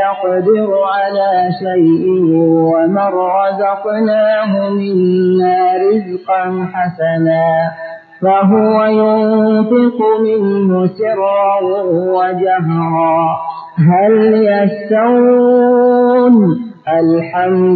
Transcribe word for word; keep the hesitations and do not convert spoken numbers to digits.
يقدر على شيء ومن رزقناه منا رزقا حسنا فهو ينفق منه سرا وجهرا هل يستوون الحمد